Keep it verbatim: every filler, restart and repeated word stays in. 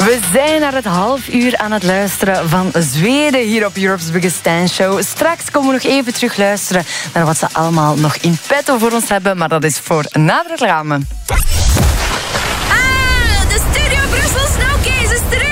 We zijn naar het half uur aan het luisteren van Zweden hier op Europe's Biggest Dance Show. Straks komen we nog even terug luisteren naar wat ze allemaal nog in petto voor ons hebben. Maar dat is voor na de reclame. Ah, de Studio Brussels